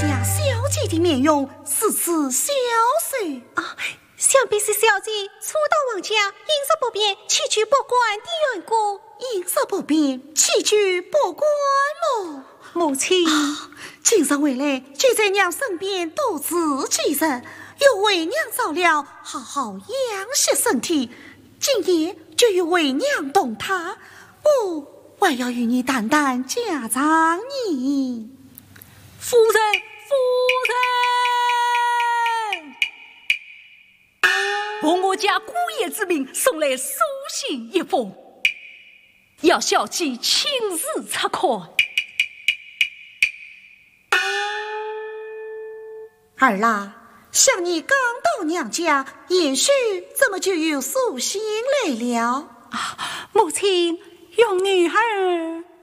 家小姐的面容似此消瘦啊，想必是小姐初到王家，饮食不便，起居不惯的缘故。 饮食不便，起居不惯么？ 母亲， 今日回来就在娘身边多自几日，又为娘早了，好好养息身体。今夜就要为娘动她，我还要与你谈谈家长你。 夫人，奉我家姑爷之命送来书信一封，要小姐亲自查看。 儿啦，想你刚到娘家，也许怎么就有书信来了？ 母亲，用女儿。